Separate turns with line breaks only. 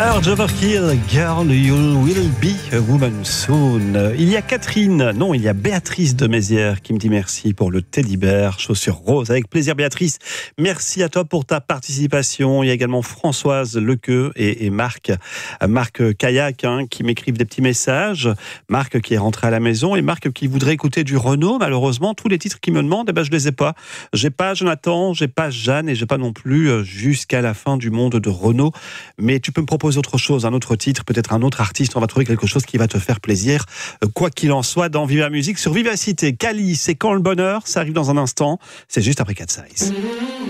Urge Overkill, Girl, You Will Be a Woman Soon. Il y a Catherine, non, il y a Béatrice de Mézières qui me dit merci pour le teddy bear, chaussure rose. Avec plaisir, Béatrice. Merci à toi pour ta participation. Il y a également Françoise Lequeux et Marc Kayak qui m'écrivent des petits messages. Marc qui est rentré à la maison et Marc qui voudrait écouter du Renaud. Malheureusement, tous les titres qu'il me demande, je les ai pas. J'ai pas Jonathan, j'ai pas Jeanne et j'ai pas non plus Jusqu'à la fin du monde de Renaud. Mais tu peux me proposer autre chose, un autre titre, peut-être un autre artiste. On va trouver quelque chose qui va te faire plaisir. Quoi qu'il en soit, dans Viva Musique sur Vivacité. Cali, c'est quand le bonheur? Ça arrive dans un instant. C'est juste après Cat Size.